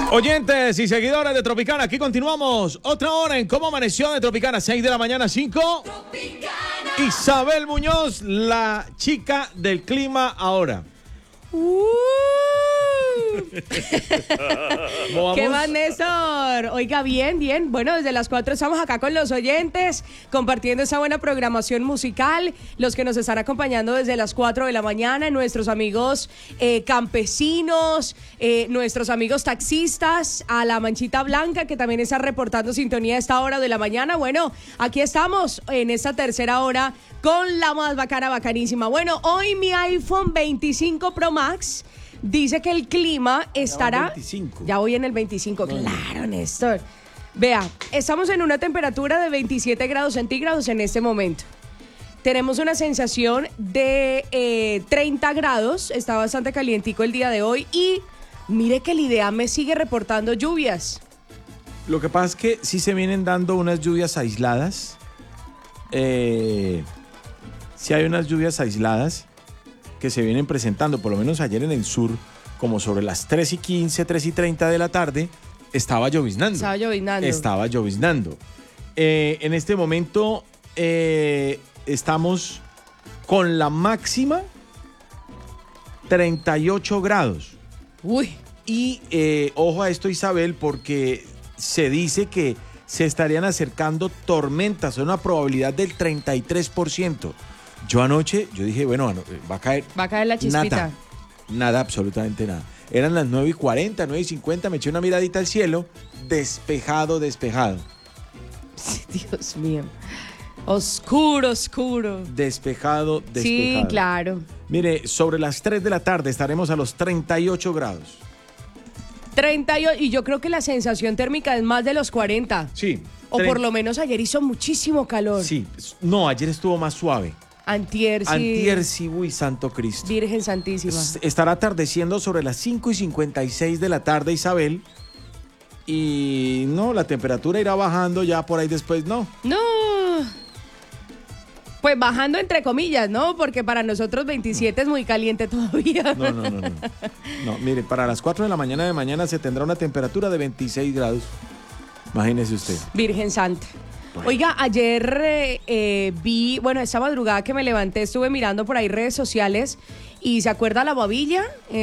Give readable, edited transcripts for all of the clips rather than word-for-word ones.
Oyentes y seguidores de Tropicana, aquí continuamos. Otra hora en Cómo Amaneció de Tropicana, 6 de la mañana, 5. Tropicana. Isabel Muñoz, la chica del clima ahora. ¿Qué más, Néstor? Oiga, bien. Bueno, desde las 4 estamos acá con los oyentes, compartiendo esa buena programación musical. Los que nos están acompañando desde las 4 de la mañana, nuestros amigos campesinos, nuestros amigos taxistas, a la Manchita Blanca, que también está reportando sintonía a esta hora de la mañana. Bueno, aquí estamos en esta tercera hora con la más bacana, bacanísima. Bueno, hoy mi iPhone 25 Pro Max dice que el clima estará... Ya voy en el 25, claro, Néstor. Vea, estamos en una temperatura de 27 grados centígrados en este momento. Tenemos una sensación de 30 grados, está bastante calientico el día de hoy y mire que el IDEAM me sigue reportando lluvias. Lo que pasa es que sí se vienen dando unas lluvias aisladas. Sí hay unas lluvias aisladas que se vienen presentando, por lo menos ayer en el sur, como sobre las 3:15, 3:30 de la tarde, estaba lloviznando. Estaba lloviznando. En este momento estamos con la máxima 38 grados. Uy. Y ojo a esto, Isabel, porque se dice que se estarían acercando tormentas, una probabilidad del 33%. Yo anoche, dije, bueno, va a caer la chispita. Nada, absolutamente nada. Eran las 9:40, 9:50, me eché una miradita al cielo, despejado. Dios mío. Oscuro. Despejado. Sí, claro. Mire, sobre las 3 de la tarde estaremos a los 38 grados. 38, y yo creo que la sensación térmica es más de los 40. Sí. O por lo menos ayer hizo muchísimo calor. Sí, no, ayer estuvo más suave. Antier, sí, uy, santo Cristo. Virgen Santísima. Estará atardeciendo sobre las 5:56 de la tarde, Isabel. Y no, la temperatura irá bajando ya por ahí después, ¿no? No. Pues bajando entre comillas, ¿no? Porque para nosotros 27 es muy caliente todavía. No. No, mire, para las 4 de la mañana de mañana se tendrá una temperatura de 26 grados. Imagínese usted. Virgen Santa. Oiga, ayer vi, bueno, esta madrugada que me levanté estuve mirando por ahí redes sociales y ¿se acuerda la babilla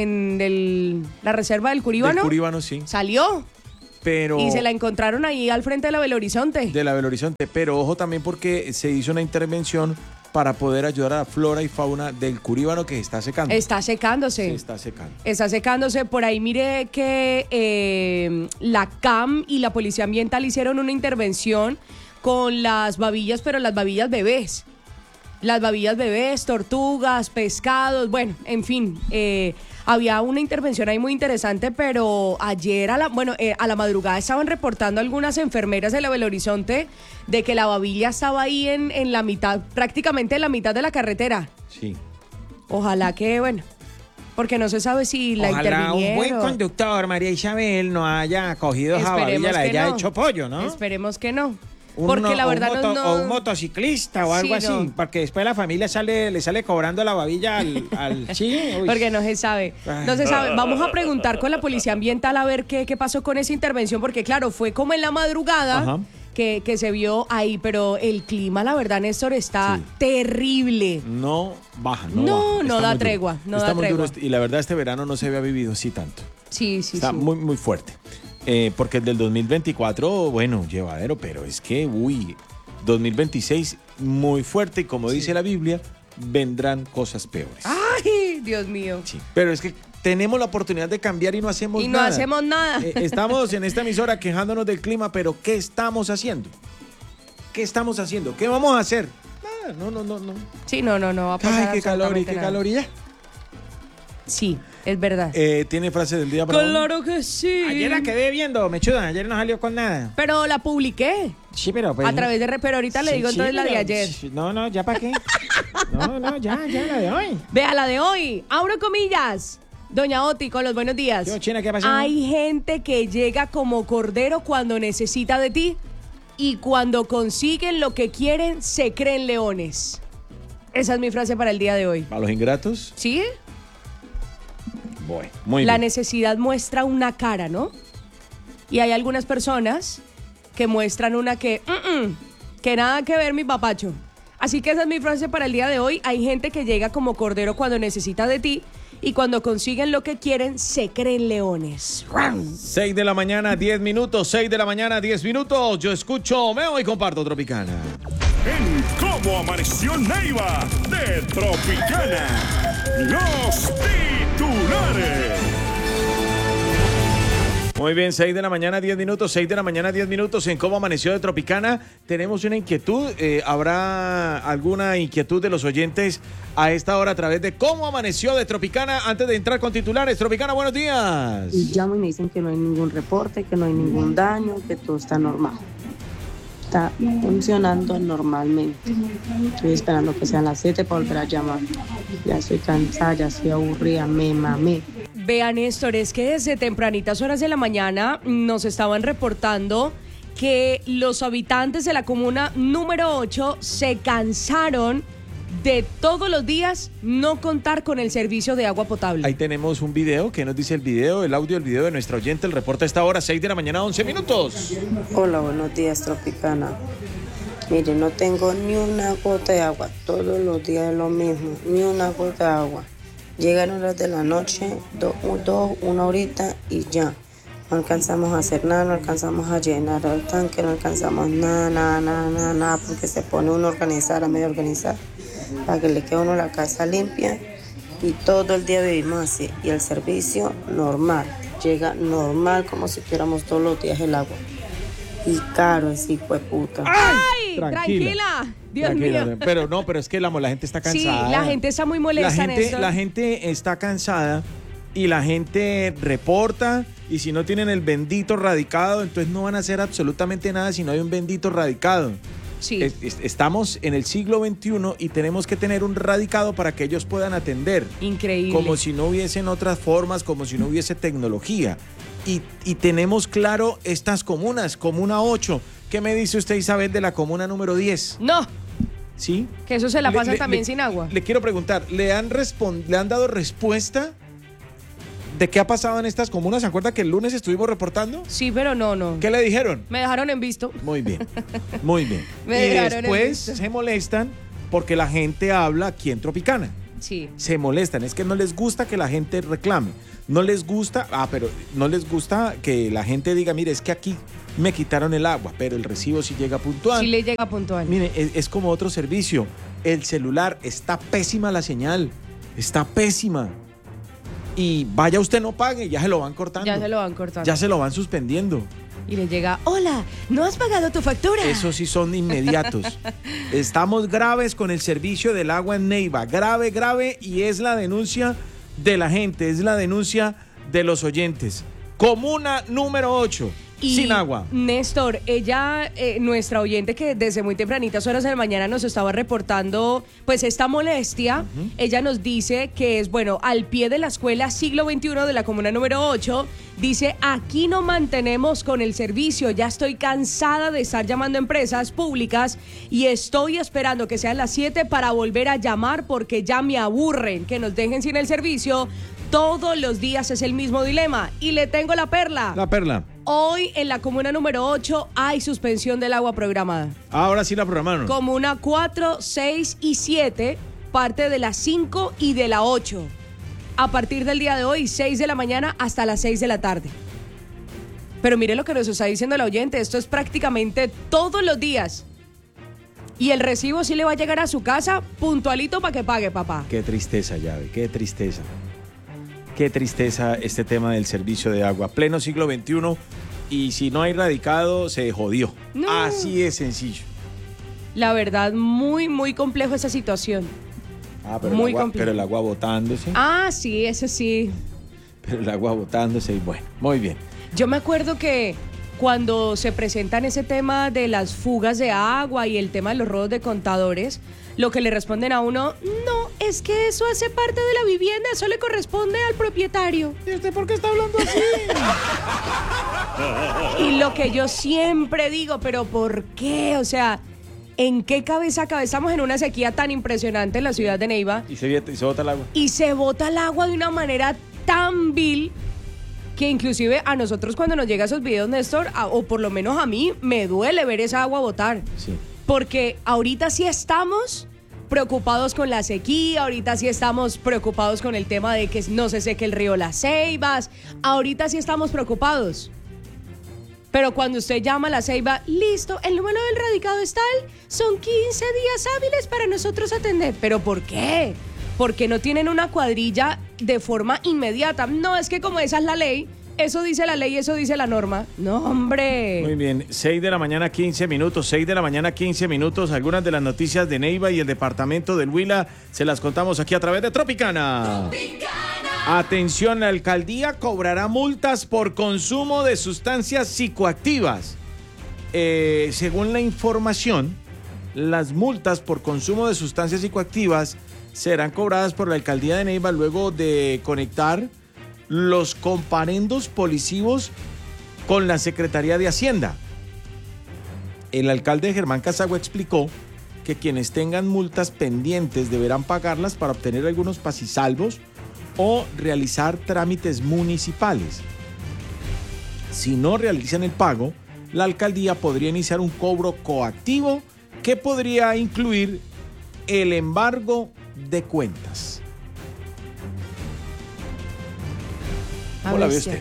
en la reserva del Curíbano? Del Curíbano, sí. Salió. Pero... Y se la encontraron ahí al frente de la Belo Horizonte. De la Belo Horizonte, pero ojo también porque se hizo una intervención para poder ayudar a la flora y fauna del Curíbano que está secando. Está secándose. Se está secando. Está secándose. Por ahí mire que la CAM y la Policía Ambiental hicieron una intervención con las babillas, pero las babillas bebés. Las babillas bebés, tortugas, pescados, bueno, en fin. Había una intervención ahí muy interesante, pero ayer a la madrugada estaban reportando algunas enfermeras de la Belo Horizonte de que la babilla estaba ahí en la mitad, prácticamente en la mitad de la carretera. Sí. Ojalá que, bueno, porque no se sabe si la intervinieron. Ojalá un buen conductor, María Isabel, no haya cogido esa babilla, la haya hecho pollo, ¿no? Esperemos que no. Porque la verdad o un motociclista o algo así, no. Porque después la familia le sale cobrando la babilla al sí. Porque no se sabe. Vamos a preguntar con la Policía Ambiental a ver qué pasó con esa intervención, porque claro, fue como en la madrugada que se vio ahí, pero el clima, la verdad, Néstor, está terrible. No baja, no da tregua. No da tregua. Duro, y la verdad este verano no se había vivido así tanto. Sí. Está muy, muy fuerte. Porque el del 2024, bueno, llevadero, pero es que, 2026 muy fuerte y como dice la Biblia, vendrán cosas peores. ¡Ay, Dios mío! Sí, pero es que tenemos la oportunidad de cambiar y no hacemos nada. Y no hacemos nada. Estamos en esta emisora quejándonos del clima, pero ¿qué estamos haciendo? ¿Qué vamos a hacer? Nada, no. Sí, no va a pasar. Ay, qué calor y qué caloría. Sí, es verdad. ¿Tiene frase del día para hoy? Claro que sí. Ayer la quedé viendo, Mechuda, ayer no salió con nada. Pero la publiqué. Sí, pero pues, a través de... Pero ahorita le digo entonces la de ayer. No, ¿ya para qué? No, ya la de hoy. Vea, la de hoy. Abro comillas. Doña Oti, con los buenos días. ¿Qué pasó? Hay gente que llega como cordero cuando necesita de ti y cuando consiguen lo que quieren se creen leones. Esa es mi frase para el día de hoy. ¿Para los ingratos? ¿Sí? Bueno, muy La bien. necesidad muestra una cara, ¿no? Y hay algunas personas que muestran una que nada que ver, mi papacho. Así que esa es mi frase para el día de hoy. Hay gente que llega como cordero cuando necesita de ti y cuando consiguen lo que quieren, se creen leones. 6 de la mañana, 10 minutos. 6 de la mañana, 10 minutos. Yo escucho, me y comparto Tropicana. En Cómo Amaneció Neiva de Tropicana. Los titulares. Muy bien, 6 de la mañana, 10 minutos, 6 de la mañana, 10 minutos en Cómo Amaneció de Tropicana. Tenemos una inquietud, ¿habrá alguna inquietud de los oyentes a esta hora a través de Cómo Amaneció de Tropicana? Antes de entrar con titulares, Tropicana, buenos días. Llamo y me dicen que no hay ningún reporte, que no hay ningún daño, que todo está normal. Está funcionando normalmente. Estoy esperando que sean las 7 para volver a llamar. Ya estoy cansada, ya estoy aburrida, me mamé. Vean, Néstor, es que desde tempranitas horas de la mañana nos estaban reportando que los habitantes de la comuna número 8 se cansaron de todos los días no contar con el servicio de agua potable. Ahí tenemos un video. ¿Qué nos dice el video? El audio del video de nuestra oyente. El reporte a esta hora, 6 de la mañana, 11 minutos. Hola, buenos días, Tropicana. Mire, no tengo ni una gota de agua. Todos los días es lo mismo. Ni una gota de agua. Llegan horas de la noche, una horita y ya. No alcanzamos a hacer nada, no alcanzamos a llenar el tanque, no alcanzamos nada, porque se pone uno a organizar, a medio organizar, para que le quede a uno la casa limpia. Y todo el día vivimos así. Y el servicio normal, llega normal como si tuviéramos todos los días el agua. Y caro ese hijo de puta. ¡Ay! Tranquila. Dios mío. Pero es que la gente está cansada. Sí, la gente está muy molesta. La gente está cansada y la gente reporta, y si no tienen el bendito radicado, entonces no van a hacer absolutamente nada si no hay un bendito radicado. Sí. Estamos en el siglo XXI y tenemos que tener un radicado para que ellos puedan atender. Increíble. Como si no hubiesen otras formas, como si no hubiese tecnología. Y tenemos claro estas comunas, Comuna 8. ¿Qué me dice usted, Isabel, de la comuna número 10? No. ¿Sí? Que eso se la pasa también sin agua. Le quiero preguntar, ¿le han dado respuesta de qué ha pasado en estas comunas? ¿Se acuerda que el lunes estuvimos reportando? Sí, pero no. ¿Qué le dijeron? Me dejaron en visto. Muy bien, muy bien. Y después se molestan porque la gente habla aquí en Tropicana. Sí. Se molestan, es que no les gusta que la gente reclame. No les gusta, pero no les gusta que la gente diga, mire, es que aquí me quitaron el agua, pero el recibo sí llega puntual. Sí le llega puntual. Mire, es como otro servicio. El celular, está pésima la señal, está pésima. Y vaya usted, no pague, ya se lo van cortando. Ya se lo van cortando. Ya se lo van suspendiendo. Y le llega, hola, ¿no has pagado tu factura? Eso sí son inmediatos. Estamos graves con el servicio del agua en Neiva. Grave, y es la denuncia de la gente, es la denuncia de los oyentes. Comuna número 8. Sin agua. Néstor, ella, nuestra oyente que desde muy tempranitas horas de la mañana nos estaba reportando pues esta molestia, ella nos dice que es, al pie de la escuela siglo XXI de la comuna número 8, dice, aquí no mantenemos con el servicio, ya estoy cansada de estar llamando a empresas públicas y estoy esperando que sean las 7 para volver a llamar porque ya me aburren que nos dejen sin el servicio. Todos los días es el mismo dilema. Y le tengo la perla. La perla. Hoy en la comuna número 8 hay suspensión del agua programada. Ahora sí la programaron. Comuna 4, 6 y 7, parte de las 5 y de la 8. A partir del día de hoy, 6 de la mañana hasta las 6 de la tarde. Pero mire lo que nos está diciendo el oyente. Esto es prácticamente todos los días. Y el recibo sí le va a llegar a su casa puntualito para que pague, papá. Qué tristeza, Llave, qué tristeza. Qué tristeza este tema del servicio de agua. Pleno siglo XXI, y si no hay radicado, se jodió. No. Así es sencillo. La verdad, muy, muy complejo esa situación. Pero el agua botándose. Sí, eso sí. Pero el agua botándose, y bueno, muy bien. Yo me acuerdo que cuando se presentan ese tema de las fugas de agua y el tema de los robos de contadores, lo que le responden a uno, no, es que eso hace parte de la vivienda, eso le corresponde al propietario. ¿Y usted por qué está hablando así? Y lo que yo siempre digo, pero ¿por qué? O sea, ¿en qué cabeza estamos en una sequía tan impresionante en la ciudad de Neiva? Y se bota el agua. Y se bota el agua de una manera tan vil que inclusive a nosotros cuando nos llegan esos videos, Néstor, o por lo menos a mí, me duele ver esa agua botar. Sí. Porque ahorita sí estamos preocupados con la sequía, ahorita sí estamos preocupados con el tema de que no se seque el río Las Ceibas, ahorita sí estamos preocupados. Pero cuando usted llama a La Ceiba, listo, el número del radicado es tal, son 15 días hábiles para nosotros atender. ¿Pero por qué? Porque no tienen una cuadrilla de forma inmediata. No, es que como esa es la ley, eso dice la ley, eso dice la norma. No, hombre. Muy bien, 6 de la mañana, 15 minutos, 6 de la mañana, 15 minutos. Algunas de las noticias de Neiva y el departamento del Huila se las contamos aquí a través de Tropicana. Atención, la alcaldía cobrará multas por consumo de sustancias psicoactivas. Según la información, las multas por consumo de sustancias psicoactivas serán cobradas por la alcaldía de Neiva luego de conectar los comparendos policivos con la Secretaría de Hacienda. El alcalde Germán Casagua explicó que quienes tengan multas pendientes deberán pagarlas para obtener algunos pasisalvos o realizar trámites municipales. Si no realizan el pago, la alcaldía podría iniciar un cobro coactivo que podría incluir el embargo de cuentas. ¿Cómo la ve usted?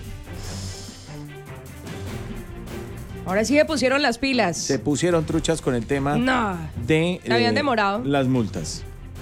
Ahora sí se pusieron las pilas. Se pusieron truchas con el tema de habían demorado las multas.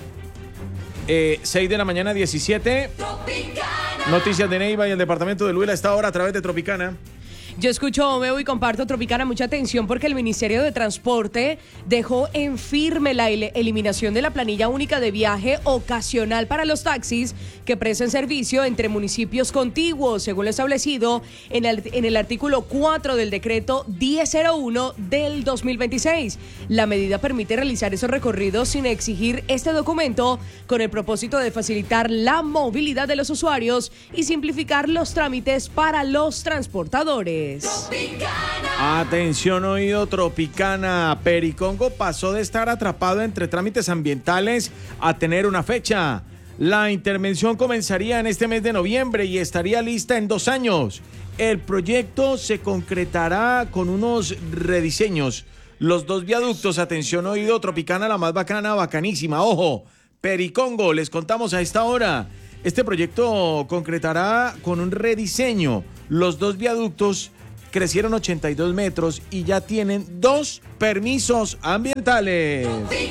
6 de la mañana, 17. Tropicana. Noticias de Neiva y el departamento del Huila a esta hora a través de Tropicana. Yo escucho, veo y comparto Tropicana, mucha atención porque el Ministerio de Transporte dejó en firme la eliminación de la planilla única de viaje ocasional para los taxis que prestan servicio entre municipios contiguos, según lo establecido en el artículo 4 del decreto 1001 del 2026. La medida permite realizar esos recorridos sin exigir este documento con el propósito de facilitar la movilidad de los usuarios y simplificar los trámites para los transportadores. Tropicana. Atención, oído Tropicana. Pericongo pasó de estar atrapado entre trámites ambientales a tener una fecha. La intervención comenzaría en este mes de noviembre y estaría lista en 2 años. El proyecto se concretará con unos rediseños. Los 2 viaductos, atención, oído Tropicana, la más bacana, bacanísima. Ojo, Pericongo, les contamos a esta hora. Este proyecto concretará con un rediseño. Los 2 viaductos crecieron 82 metros y ya tienen 2 permisos ambientales.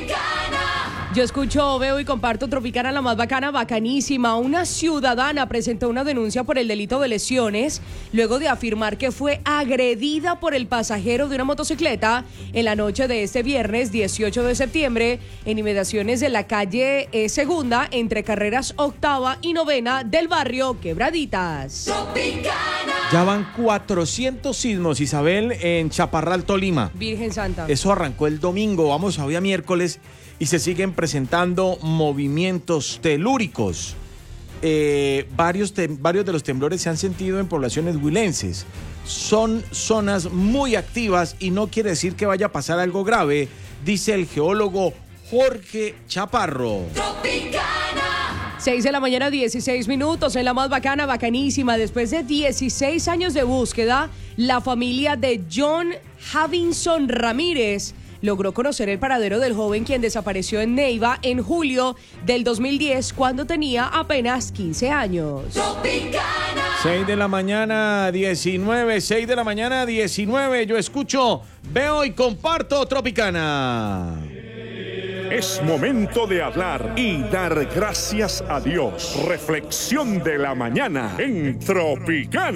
Yo escucho, veo y comparto Tropicana, la más bacana, bacanísima. Una ciudadana presentó una denuncia por el delito de lesiones luego de afirmar que fue agredida por el pasajero de una motocicleta en la noche de este viernes 18 de septiembre en inmediaciones de la calle Segunda entre carreras 8ª y 9ª del barrio Quebraditas. Tropicana. Ya van 400 sismos, Isabel, en Chaparral, Tolima. Virgen Santa. Eso arrancó el domingo, vamos a hoy a miércoles. Y se siguen presentando movimientos telúricos. Varios de los temblores se han sentido en poblaciones huilenses. Son zonas muy activas y no quiere decir que vaya a pasar algo grave, dice el geólogo Jorge Chaparro. Tropicana. 6 de la mañana, 16 minutos, en la más bacana, bacanísima. Después de 16 años de búsqueda, la familia de John Javinson Ramírez logró conocer el paradero del joven quien desapareció en Neiva en julio del 2010 cuando tenía apenas 15 años. Tropicana. 6 de la mañana, 19, 6 de la mañana, 19. Yo escucho, veo y comparto Tropicana. Es momento de hablar y dar gracias a Dios. Reflexión de la mañana en Tropicana.